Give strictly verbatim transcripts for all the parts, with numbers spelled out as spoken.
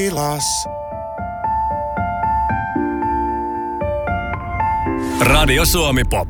Ilas. Radio Suomi Pop.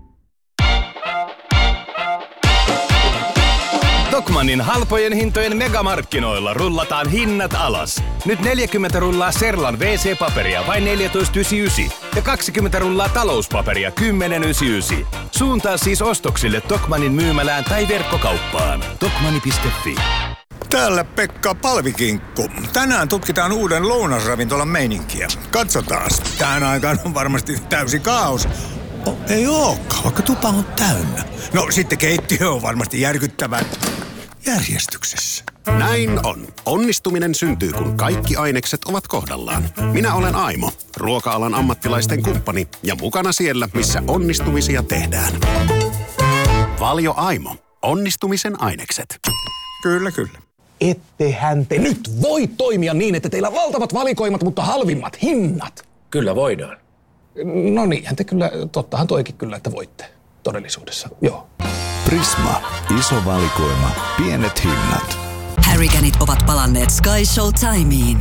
Tokmannin halpojen hintojen megamarkkinoilla rullataan hinnat alas. Nyt neljäkymmentä rullaa Serlan wee see-paperia vain neljätoista yhdeksänkymmentäyhdeksän ja kaksikymmentä rullaa talouspaperia kymmenen yhdeksänkymmentäyhdeksän. Suuntaa siis ostoksille Tokmannin myymälään tai verkkokauppaan. Tokmanni piste fi. Täällä Pekka Palvikinkku. Tänään tutkitaan uuden lounasravintolan meininkiä. Katsotaan. Tähän aikaan on varmasti täysi kaos. Oh, ei ookaan, vaikka tupa on täynnä. No sitten keittiö on varmasti järkyttävän järjestyksessä. Näin on. Onnistuminen syntyy, kun kaikki ainekset ovat kohdallaan. Minä olen Aimo, ruoka-alan ammattilaisten kumppani ja mukana siellä, missä onnistumisia tehdään. Valio Aimo. Onnistumisen ainekset. Kyllä, kyllä. Ettehän te nyt voi toimia niin, että teillä on valtavat valikoimat, mutta halvimmat hinnat. Kyllä voidaan. No niinhän te kyllä, tottahan toikin kyllä, että voitte todellisuudessa, joo. Prisma. Iso valikoima. Pienet hinnat. Harrycanit ovat palanneet Sky Showtimeen.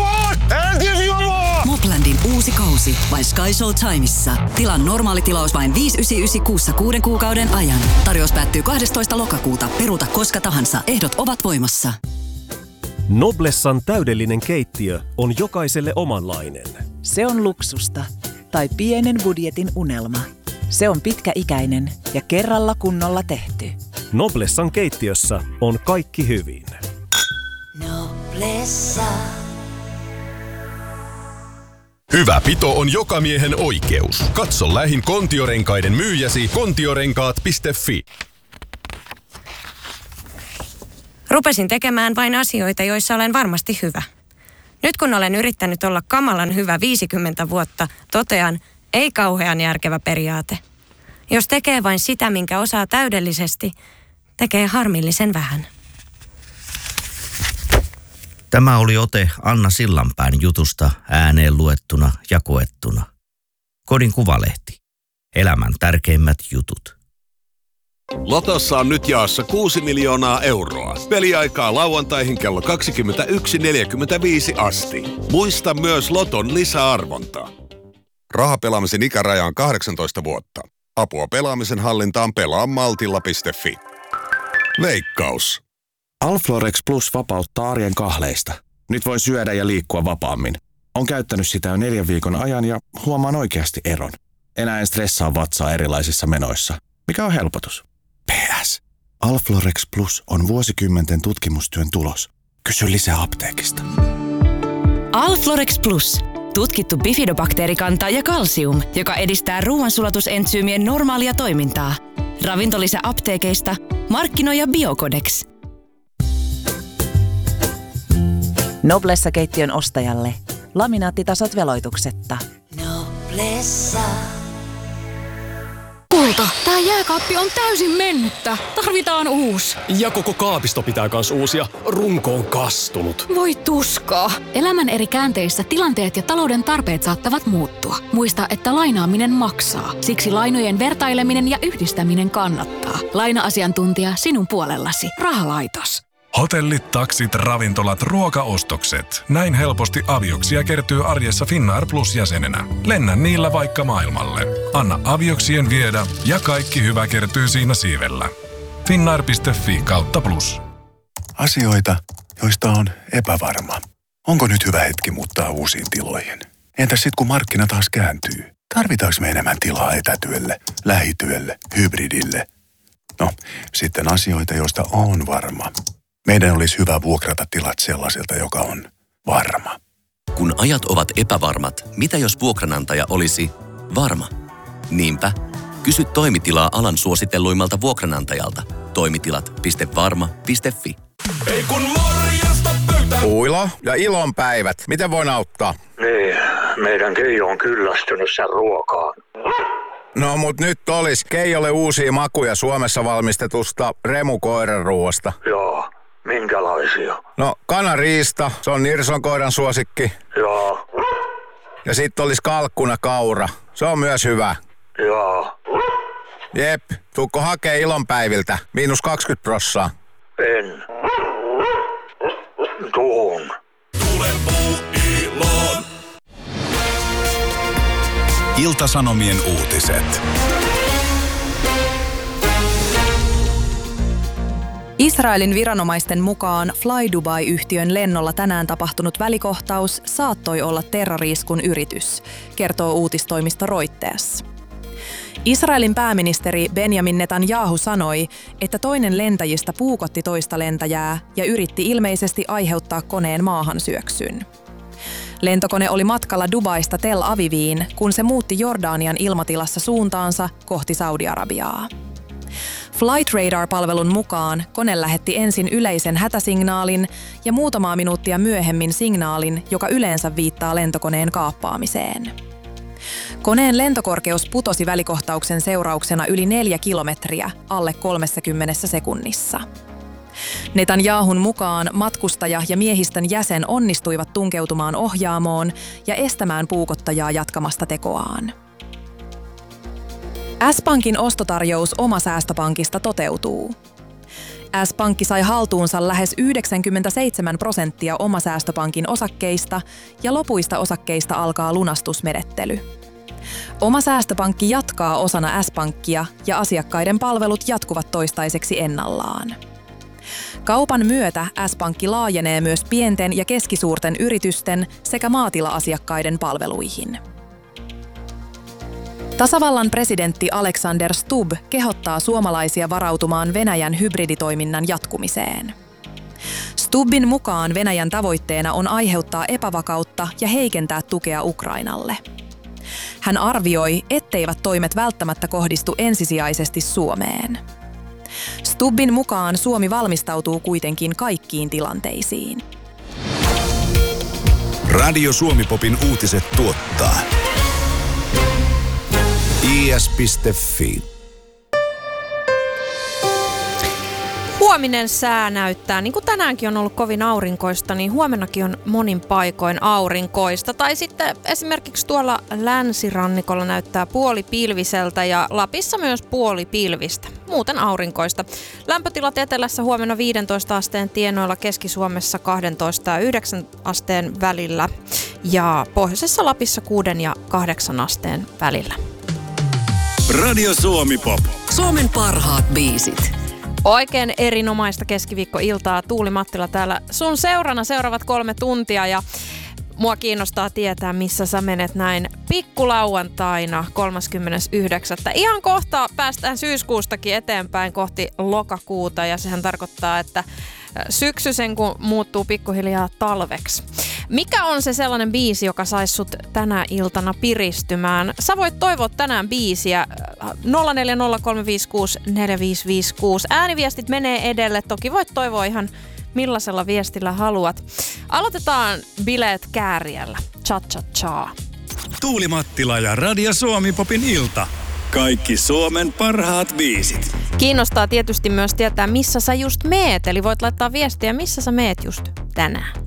Moplandin uusi kausi vain Sky Showtimeissa. Tilan normaali tilaus vain viisi yhdeksänkymmentäyhdeksän kuussa kuuden kuukauden ajan. Tarjous päättyy kahdestoista lokakuuta. Peruuta koska tahansa. Ehdot ovat voimassa. Noblessan täydellinen keittiö on jokaiselle omanlainen. Se on luksusta tai pienen budjetin unelma. Se on pitkäikäinen ja kerralla kunnolla tehty. Noblessan keittiössä on kaikki hyvin. Noblessa. Hyvä pito on jokamiehen oikeus. Katso lähin Kontiorenkaiden myyjäsi kontiorenkaat piste fi. Rupesin tekemään vain asioita, joissa olen varmasti hyvä. Nyt kun olen yrittänyt olla kamalan hyvä viisikymmentä vuotta, totean, ei kauhean järkevä periaate. Jos tekee vain sitä, minkä osaa täydellisesti, tekee harmillisen vähän. Tämä oli ote Anna Sillanpään jutusta ääneen luettuna ja koettuna. Kodin Kuvalehti. Elämän tärkeimmät jutut. Lotossa on nyt jaossa kuusi miljoonaa euroa. Peliaikaa lauantaihin kello kaksikymmentäyksi neljäkymmentäviisi asti. Muista myös Loton lisäarvonta. Rahapelaamisen ikäraja on kahdeksantoista vuotta. Apua pelaamisen hallintaan pelaa maltilla piste fi. Veikkaus. Alflorex Plus vapauttaa arjen kahleista. Nyt voi syödä ja liikkua vapaammin. On käyttänyt sitä jo neljän viikon ajan ja huomaan oikeasti eron. Enää en stressaa vatsaa erilaisissa menoissa. Mikä on helpotus? P S. Alflorex Plus on vuosikymmenten tutkimustyön tulos. Kysy lisää apteekista. Alflorex Plus. Tutkittu bifidobakteerikanta ja kalsium, joka edistää ruoansulatusentsyymien normaalia toimintaa. Ravintolisä apteekeista. Markkinoija Biocodex. Noblessa-keittiön ostajalle. Laminaattitasot veloituksetta. Noblessa. Kulta, tää jääkaappi on täysin mennyttä. Tarvitaan uusi. Ja koko kaapisto pitää kans uusia. Runko on kastunut. Voi tuskaa. Elämän eri käänteissä tilanteet ja talouden tarpeet saattavat muuttua. Muista, että lainaaminen maksaa. Siksi lainojen vertaileminen ja yhdistäminen kannattaa. Laina-asiantuntija sinun puolellasi. Rahalaitos. Hotellit, taksit, ravintolat, ruokaostokset. Näin helposti avioksia kertyy arjessa Finnair Plus-jäsenenä. Lennä niillä vaikka maailmalle. Anna avioksien viedä ja kaikki hyvä kertyy siinä siivellä. Finnair piste fi kautta plus. Asioita, joista on epävarma. Onko nyt hyvä hetki muuttaa uusiin tiloihin? Entäs sit kun markkina taas kääntyy? Tarvitaanko me enemmän tilaa etätyölle, lähityölle, hybridille? No, sitten asioita, joista on varma. Meidän olisi hyvä vuokrata tilat sellaiselta, joka on varma. Kun ajat ovat epävarmat, mitä jos vuokranantaja olisi varma? Niinpä, kysy toimitilaa alan suositelluimmalta vuokranantajalta. Toimitilat piste varma piste fi. Ei kun morjesta pöytään! Uilo ja ilonpäivät. Miten voin auttaa? Niin, meidän Keijo on kyllästynyt sen ruokaan. No mut nyt olis Keijolle uusia makuja Suomessa valmistetusta remukoiranruoasta. Joo. Minkälaisia? No, kanariista, se on Nirson koiran suosikki. Joo. Ja sit olis kalkkuna kaura, se on myös hyvä. Joo. Jep, tuukko hakee ilonpäiviltä, miinus kaksikymmentä prossaa? En. Tuun. Tule puu. Ilta-Sanomien uutiset. Israelin viranomaisten mukaan Fly Dubai-yhtiön lennolla tänään tapahtunut välikohtaus saattoi olla terrori-iskun yritys, kertoo uutistoimisto Reuters. Israelin pääministeri Benjamin Netanyahu sanoi, että toinen lentäjistä puukotti toista lentäjää ja yritti ilmeisesti aiheuttaa koneen maahansyöksyn. Lentokone oli matkalla Dubaista Tel Aviviin, kun se muutti Jordanian ilmatilassa suuntaansa kohti Saudi-Arabiaa. Flight Radar-palvelun mukaan kone lähetti ensin yleisen hätäsignaalin ja muutamaa minuuttia myöhemmin signaalin, joka yleensä viittaa lentokoneen kaappaamiseen. Koneen lentokorkeus putosi välikohtauksen seurauksena yli neljä kilometriä alle kolmekymmentä sekunnissa. Netanyahun mukaan matkustaja ja miehistön jäsen onnistuivat tunkeutumaan ohjaamoon ja estämään puukottajaa jatkamasta tekoaan. S-Pankin ostotarjous Omasäästöpankista toteutuu. S-Pankki sai haltuunsa lähes yhdeksänkymmentäseitsemän prosenttia Omasäästöpankin osakkeista ja lopuista osakkeista alkaa lunastusmenettely. Omasäästöpankki jatkaa osana S-Pankkia ja asiakkaiden palvelut jatkuvat toistaiseksi ennallaan. Kaupan myötä S-Pankki laajenee myös pienten ja keskisuurten yritysten sekä maatila-asiakkaiden palveluihin. Tasavallan presidentti Alexander Stubb kehottaa suomalaisia varautumaan Venäjän hybriditoiminnan jatkumiseen. Stubbin mukaan Venäjän tavoitteena on aiheuttaa epävakautta ja heikentää tukea Ukrainalle. Hän arvioi, etteivät toimet välttämättä kohdistu ensisijaisesti Suomeen. Stubbin mukaan Suomi valmistautuu kuitenkin kaikkiin tilanteisiin. Radio Suomi-popin uutiset tuottaa i s piste f i. Huominen sää näyttää, niin kuin tänäänkin on ollut kovin aurinkoista, niin huomennakin on monin paikoin aurinkoista. Tai sitten esimerkiksi tuolla länsirannikolla näyttää puolipilviseltä ja Lapissa myös puolipilvistä. Muuten aurinkoista. Lämpötilat etelässä huomenna viidentoista asteen tienoilla, Keski-Suomessa kaksitoista ja yhdeksän asteen välillä ja pohjoisessa Lapissa kuuden ja kahdeksan asteen välillä. Radio Suomi-pop. Suomen parhaat biisit. Oikein erinomaista keskiviikkoiltaa. Tuuli Mattila täällä sun seurana seuraavat kolme tuntia ja mua kiinnostaa tietää, missä sä menet näin pikkulauantaina kolmaskymmenesyhdeksäs Ihan kohta päästään syyskuustakin eteenpäin kohti lokakuuta ja sehän tarkoittaa, että syksy sen kun muuttuu pikkuhiljaa talveksi. Mikä on se sellainen biisi, joka saisi sut tänä iltana piristymään? Sä voit toivoa tänään biisiä nolla neljä nolla kolme viisi kuusi neljä viisi viisi kuusi. Ääniviestit menee edelle. Toki voit toivoa ihan millaisella viestillä haluat. Aloitetaan bileet Kääriällä. Cha cha cha. Tuuli Mattila ja Radio Suomi-popin ilta. Kaikki Suomen parhaat biisit. Kiinnostaa tietysti myös tietää, missä sä just meet. Eli voit laittaa viestiä, missä sä meet just tänään.